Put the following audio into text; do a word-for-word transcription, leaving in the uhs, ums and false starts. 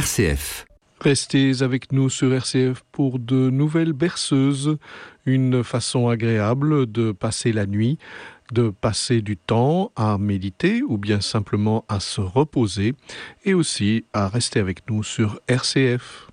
R C F. Restez avec nous sur R C F pour de nouvelles berceuses, une façon agréable de passer la nuit, de passer du temps à méditer ou bien simplement à se reposer et aussi à rester avec nous sur R C F.